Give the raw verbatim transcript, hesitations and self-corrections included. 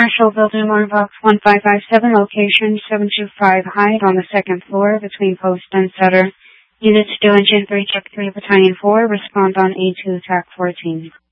Commercial Building, Alarm Box one five five seven, location seven two five Hyde on the second floor between Post and Sutter. Units two, Engine three, Truck three, Battalion four, respond on A two, T A C fourteen.